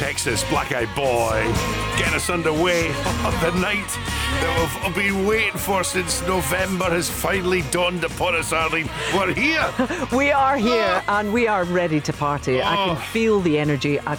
Texas Black Eyed Boy. Getting us underway. The night that we've been waiting for since November has finally dawned upon us, Arlene. We're here. We are here and we are ready to party. I can feel the energy. I